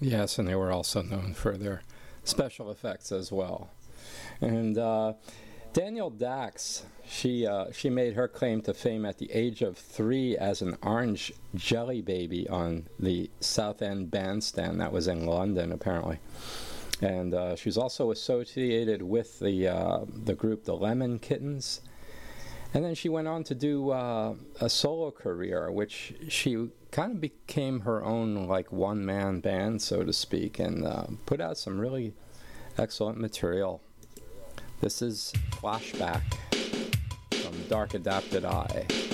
Yes, and they were also known for their special effects as well. And Danielle Dax, she made her claim to fame at the age of 3 as an orange jelly baby on the South End Bandstand. That was in London, apparently. And she was also associated with the group The Lemon Kittens. And then she went on to do a solo career, which she kind of became her own like one-man band, so to speak, and put out some really excellent material. This is Flashback from Dark Adapted Eye.